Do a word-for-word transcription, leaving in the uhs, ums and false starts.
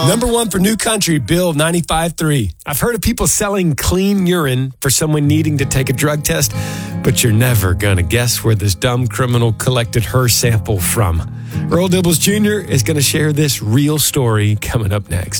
Number one for New Country, Bill ninety-five three. I've heard of people selling clean urine for someone needing to take a drug test, but you're never going to guess where this dumb criminal collected her sample from. Earl Dibbles Junior is going to share this real story coming up next.